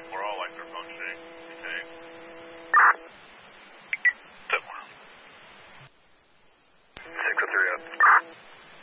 4 all lights are functioning. Okay. 603 up.